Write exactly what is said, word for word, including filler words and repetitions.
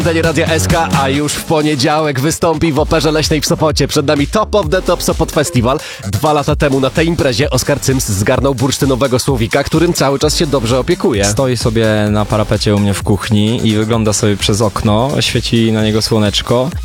Danie Radia S K, a już w poniedziałek wystąpi w Operze Leśnej w Sopocie. Przed nami Top of the Top Sopot Festival. Dwa lata temu na tej imprezie Oskar Cyms zgarnął bursztynowego słowika, którym cały czas się dobrze opiekuje. Stoi sobie na parapecie u mnie w kuchni i wygląda sobie przez okno, świeci na niego słoneczko.